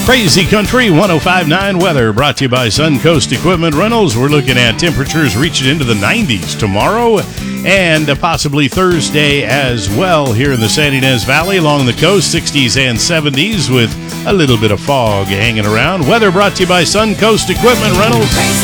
Crazy Country 105.9 weather brought to you by Suncoast Equipment Rentals. We're looking at temperatures reaching into the 90s tomorrow and possibly Thursday as well here in the San Ynez Valley along the coast, 60s and 70s with a little bit of fog hanging around. Weather brought to you by Suncoast Equipment Rentals.